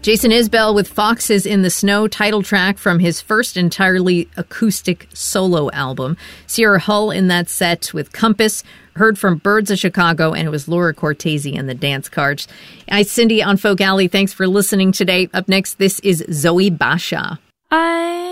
Jason Isbell with Foxes in the Snow, title track from his first entirely acoustic solo album. Sierra Hull in that set with Compass. Heard from Birds of Chicago, and it was Laura Cortese and the Dance Cards. I'm Cindy on Folk Alley. Thanks for listening today. Up next, this is Zoe Basha.